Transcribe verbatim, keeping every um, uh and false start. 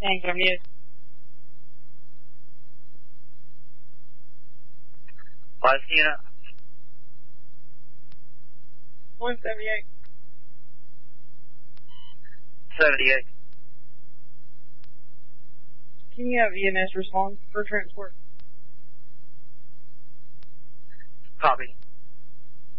Thanks, I'm mute. Last unit. one seventy-eight. seventy-eight. Can you have E M S respond for transport? Copy.